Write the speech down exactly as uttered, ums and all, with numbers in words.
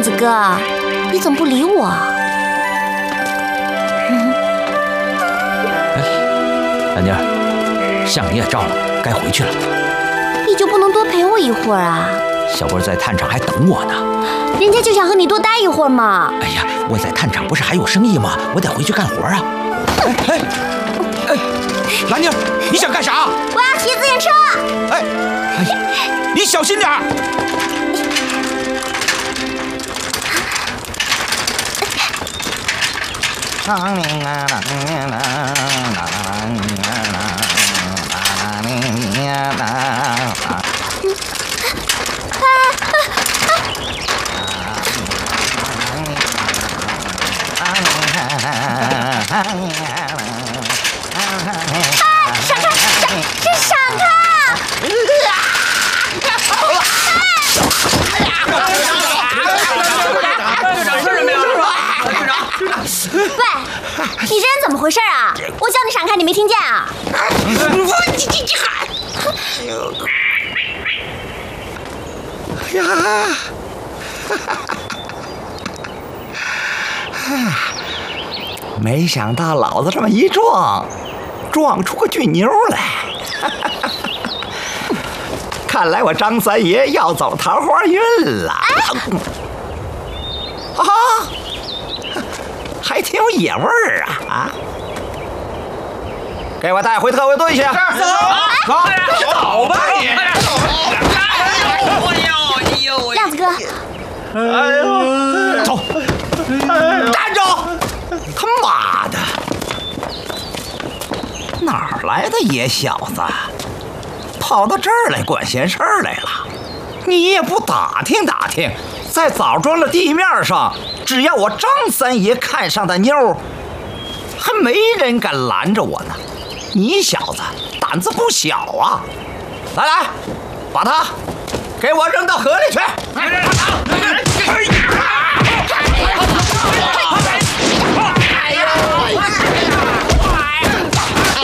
亮子哥，你怎么不理我？嗯、 哎，兰妮儿，相你也照了，该回去了。 你就不能多陪我一会儿啊？ 小波在探场还等我呢。 人家就想和你多待一会儿嘛。 哎呀，我在探场不是还有生意吗？我得回去干活啊。哎哎哎，兰妮儿，你想干啥？ 我要骑自行车。 哎哎呀，你小心点儿。 闪开！闪！这闪开！喂，你这人怎么回事啊？我叫你闪开，你没听见啊？ 我你你你喊！哎呀！没想到老子这么一撞，撞出个俊妞来。看来我张三爷要走桃花运了。啊，还挺有野味儿啊！啊，给我带回特务队去。 走， 走， 走吧你！ 亮子哥， 哎呦，走，站住！他妈的，哪儿来的野小子，跑到这儿来管闲事儿来了？你也不打听打听，在枣庄的地面上，只要我张三爷看上的妞，还没人敢拦着我呢。你小子胆子不小啊！来来，把他给我扔到河里去！